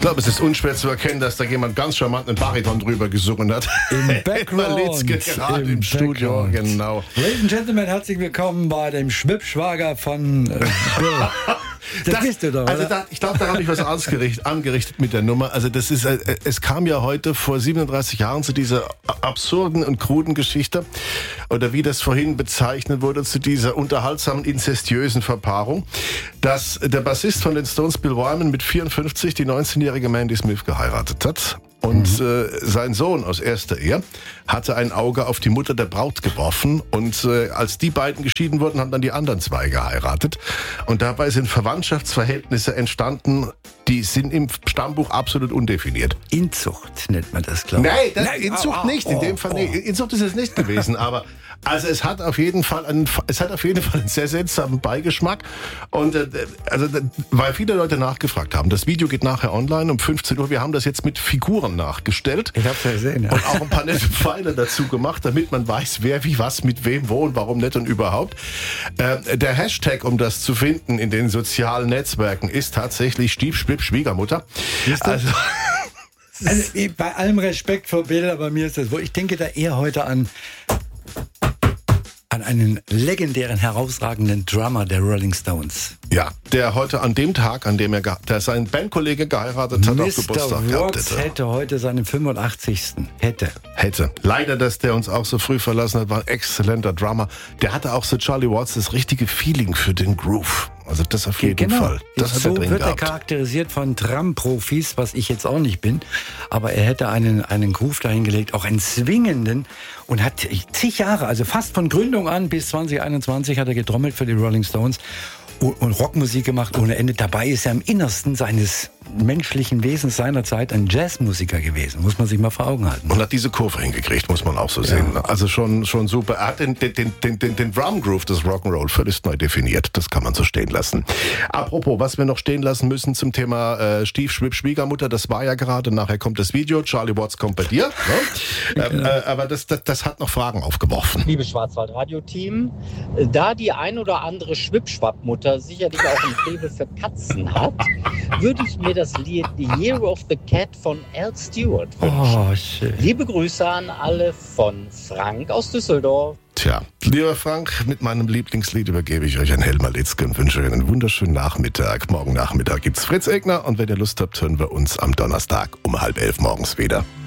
glaube, es ist unschwer zu erkennen, dass da jemand ganz charmant einen Bariton drüber gesungen hat. Im Background. Litzke, gerade im Studio, genau. Ladies and Gentlemen, herzlich willkommen bei dem Schwippschwager von Bill. Das bist du doch, also oder? ich glaube, da habe ich was angerichtet mit der Nummer. Also das ist, es kam ja heute vor 37 Jahren zu dieser absurden und kruden Geschichte, oder wie das vorhin bezeichnet wurde, zu dieser unterhaltsamen, inzestiösen Verpaarung, dass der Bassist von den Stones, Bill Wyman, mit 54 die 19-jährige Mandy Smith geheiratet hat. Und sein Sohn aus erster Ehe hatte ein Auge auf die Mutter der Braut geworfen. Und als die beiden geschieden wurden, haben dann die anderen zwei geheiratet. Und dabei sind Verwandtschaftsverhältnisse entstanden, die sind im Stammbuch absolut undefiniert. Inzucht nennt man das, glaube ich. Nein, Inzucht nicht. In dem Fall nicht. Inzucht ist es nicht gewesen. Aber also es hat auf jeden Fall einen sehr seltsamen Beigeschmack. Und weil viele Leute nachgefragt haben. Das Video geht nachher online um 15 Uhr. Wir haben das jetzt mit Figuren nachgestellt. Ich hab's ja gesehen, ja. Und auch ein paar nette Pfeile dazu gemacht, damit man weiß, wer wie was mit wem wo und warum nicht und überhaupt. Der Hashtag, um das zu finden in den sozialen Netzwerken, ist tatsächlich Stiefschwipp-Schwiegermutter. Also bei allem Respekt vor Bill, aber mir ist das wohl. Ich denke da eher heute an einen legendären, herausragenden Drummer der Rolling Stones. Ja, der heute an dem Tag, an dem der seinen Bandkollege geheiratet hat, auf Geburtstag gehabt hätte. Hätte heute seinen 85. Hätte. Leider, dass der uns auch so früh verlassen hat, war ein exzellenter Drummer. Der hatte auch so Charlie Watts das richtige Feeling für den Groove. Also das auf jeden Fall. Das so wird er charakterisiert von Drum-Profis, was ich jetzt auch nicht bin. Aber er hätte einen Groove dahingelegt, auch einen swingenden, und hat zig Jahre, also fast von Gründung an bis 2021 hat er getrommelt für die Rolling Stones und Rockmusik gemacht ohne Ende. Dabei ist er im Innersten seines menschlichen Wesens seiner Zeit ein Jazzmusiker gewesen. Muss man sich mal vor Augen halten. Und hat diese Kurve hingekriegt, muss man auch so sehen. Also schon super. Er hat den Drum Groove des Rock'n'Roll völlig neu definiert. Das kann man so stehen lassen. Apropos, was wir noch stehen lassen müssen zum Thema Stiefschwipp-Schwiegermutter, das war ja gerade, nachher kommt das Video, Charlie Watts kommt bei dir. Ne? Aber das hat noch Fragen aufgeworfen. Liebe Schwarzwald-Radio-Team, da die ein oder andere Schwippschwapp-Mutter sicherlich auch ein Faible für Katzen hat, würde ich mir das Lied The Year of the Cat von Al Stewart wünschen. Oh, schön. Liebe Grüße an alle von Frank aus Düsseldorf. Tja, lieber Frank, mit meinem Lieblingslied übergebe ich euch an Helmer Litzke und wünsche euch einen wunderschönen Nachmittag. Morgen Nachmittag gibt's Fritz Egner und wenn ihr Lust habt, hören wir uns am Donnerstag um 10:30 morgens wieder.